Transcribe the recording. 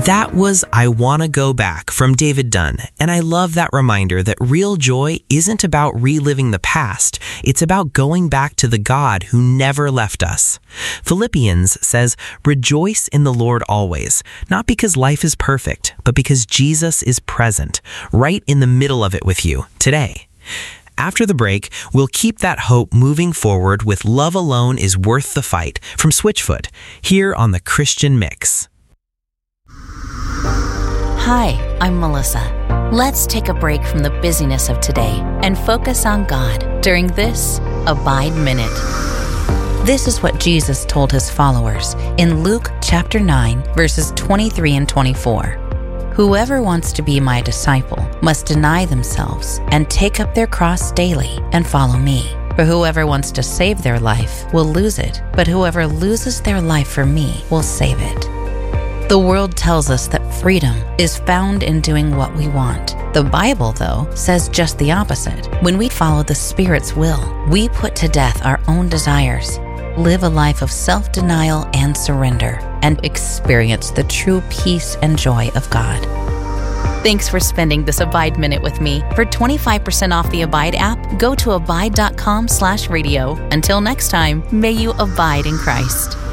That was I Wanna Go Back from David Dunn, and I love that reminder that real joy isn't about reliving the past, it's about going back to the God who never left us. Philippians says, "Rejoice in the Lord always, not because life is perfect, but because Jesus is present, right in the middle of it with you today." After the break, we'll keep that hope moving forward with Love Alone is Worth the Fight from Switchfoot, here on the Christian Mix. Hi, I'm Melissa. Let's take a break from the busyness of today and focus on God during this Abide Minute. This is what Jesus told his followers in Luke chapter 9, verses 23 and 24. "Whoever wants to be my disciple must deny themselves and take up their cross daily and follow me. For whoever wants to save their life will lose it, but whoever loses their life for me will save it." The world tells us that freedom is found in doing what we want. The Bible, though, says just the opposite. When we follow the Spirit's will, we put to death our own desires, live a life of self-denial and surrender, and experience the true peace and joy of God. Thanks for spending this Abide Minute with me. For 25% off the Abide app, go to abide.com/radio. Until next time, may you abide in Christ.